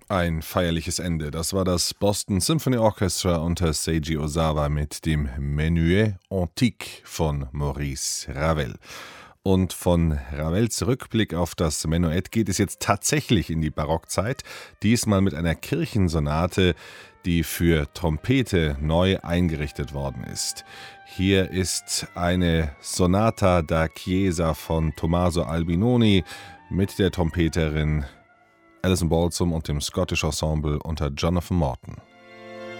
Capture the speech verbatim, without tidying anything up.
Ein feierliches Ende. Das war das Boston Symphony Orchestra unter Seiji Ozawa mit dem Menuet Antique von Maurice Ravel. Und von Ravels Rückblick auf das Menuett geht es jetzt tatsächlich in die Barockzeit, diesmal mit einer Kirchensonate, die für Trompete neu eingerichtet worden ist. Hier ist eine Sonata da Chiesa von Tommaso Albinoni mit der Trompeterin Alison Balsam und dem Scottish Ensemble unter Jonathan Morton.